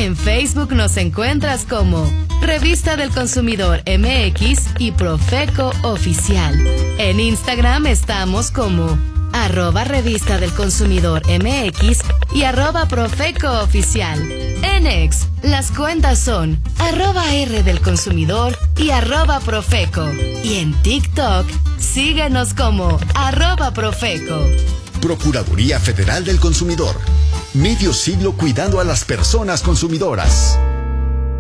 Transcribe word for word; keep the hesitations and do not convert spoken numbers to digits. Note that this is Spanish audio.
En Facebook nos encuentras como Revista del Consumidor M X y Profeco Oficial. En Instagram estamos como arroba Revista del Consumidor M X y arroba Profeco Oficial. En X, las cuentas son arroba R del Consumidor y arroba Profeco. Y en TikTok, síguenos como arroba Profeco. Procuraduría Federal del Consumidor. Medio siglo cuidando a las personas consumidoras.